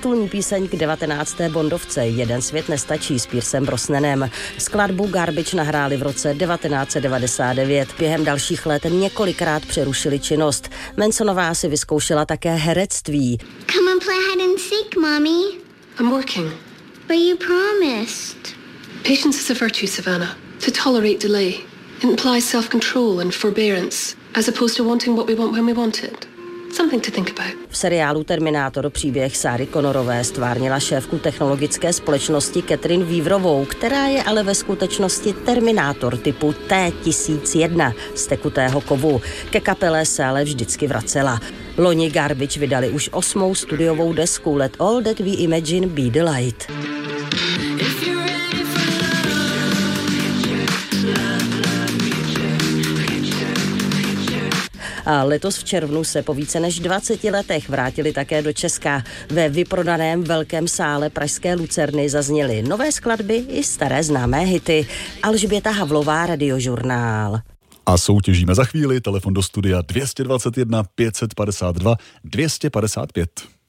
Titulní píseň k 19. Bondovce Jeden svět nestačí s Piercem Brosnanem. Skladbu Garbage nahráli v roce 1999. Během dalších let několikrát přerušili činnost. Mansonová si vyzkoušela také herectví. Come and play hide and seek, Mommy. I'm working. But you promised. Patience is a virtue, Savannah. To tolerate delay. It implies self-control and forbearance, as opposed to wanting what we want when we want it. Something to think about. V seriálu Terminátor příběh Sáry Connorové stvárnila šéfku technologické společnosti Catherine Weaverovou, která je ale ve skutečnosti Terminátor typu T-1001 z tekutého kovu. Ke kapele se ale vždycky vracela. Loni Garbage vydali už 8. studiovou desku Let All That We Imagine Be the Light. A letos v červnu se po více než 20 letech vrátili také do Česka. Ve vyprodaném velkém sále pražské Lucerny zazněly nové skladby i staré známé hity. Alžběta Havlová, Radiožurnál. A soutěžíme za chvíli. Telefon do studia 221 552 255.